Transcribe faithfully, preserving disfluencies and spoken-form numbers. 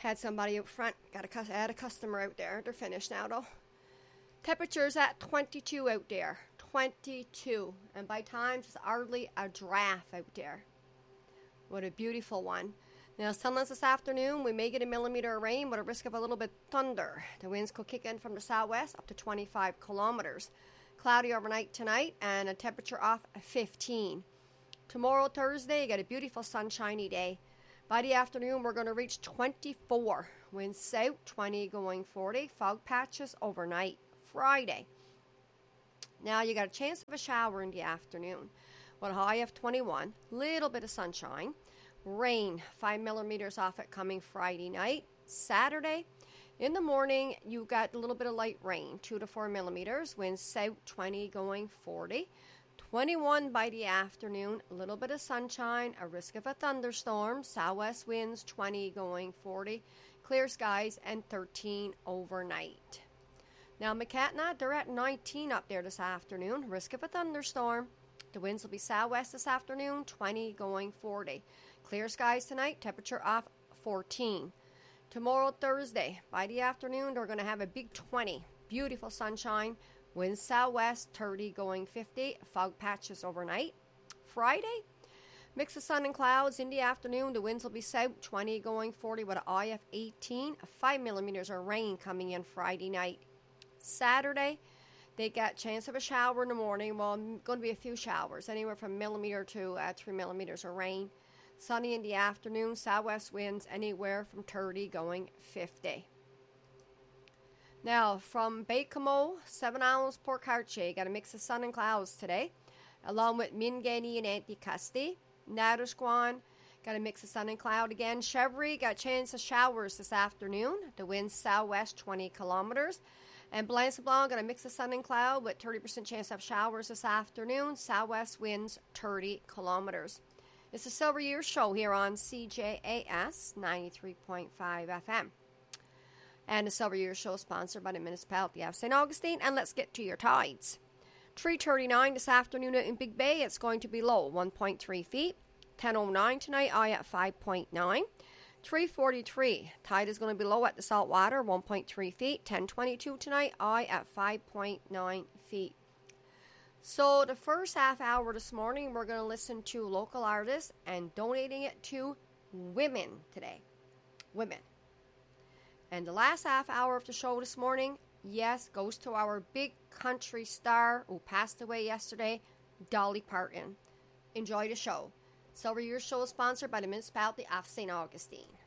Had somebody out front. Got a, cus- had a customer out there. They're finished now, though. Temperature's at twenty-two out there. twenty-two. And by times, it's hardly a draft out there. What a beautiful one. Now, sunless this afternoon. We may get a millimeter of rain with a risk of a little bit of thunder. The winds could kick in from the southwest up to twenty-five kilometers. Cloudy overnight tonight and a temperature off fifteen. Tomorrow, Thursday, you got a beautiful sunshiny day. By the afternoon, we're going to reach twenty-four. Winds south, twenty going forty. Fog patches overnight. Friday. Now, you got a chance of a shower in the afternoon. With a high of twenty-one. Little bit of sunshine. Rain, five millimeters off it coming Friday night. Saturday, in the morning, you got a little bit of light rain, two to four millimeters. Winds south, twenty going forty. twenty-one by the afternoon, a little bit of sunshine, a risk of a thunderstorm. Southwest winds, twenty going forty. Clear skies, and thirteen overnight. Now, McCatna, they're at nineteen up there this afternoon. Risk of a thunderstorm. The winds will be southwest this afternoon, twenty going forty. Clear skies tonight, temperature off fourteen. Tomorrow, Thursday, by the afternoon, they're going to have a big twenty. Beautiful sunshine. Winds southwest, thirty going fifty. Fog patches overnight. Friday, mix of sun and clouds. In the afternoon, the winds will be south, twenty going forty with an I of eighteen. five millimeters of rain coming in Friday night. Saturday, they got chance of a shower in the morning. Well, going to be a few showers, anywhere from millimeter to uh, three millimeters of rain. Sunny in the afternoon, southwest winds anywhere from thirty going fifty. Now, from Baie-Comeau, Seven Islands, Port Cartier, got a mix of sun and clouds today, along with Minganey and Anticosti. Nadersquan, got a mix of sun and cloud again. Chevry, got a chance of showers this afternoon. The wind southwest, twenty kilometers. And Blanc-Sablon, got a mix of sun and cloud with thirty percent chance of showers this afternoon. Southwest winds, thirty kilometers. It's a Silver Year Show here on C J A S ninety-three point five F M. And the Silver Year Show is sponsored by the Municipality of Saint Augustine. And let's get to your tides. three thirty-nine this afternoon in Big Bay. It's going to be low, one point three feet. ten oh nine tonight, high at five point nine. three forty-three, tide is going to be low at the saltwater, one point three feet. ten twenty-two tonight, high at five point nine feet. So the first half hour this morning, we're going to listen to local artists and donating it to women today. Women. And the last half hour of the show this morning, yes, goes to our big country star who passed away yesterday, Dolly Parton. Enjoy the show. Silver Year Show is sponsored by the Municipality of Saint Augustine.